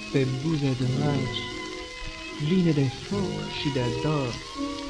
pe buze dragi, pline de foc și de dor,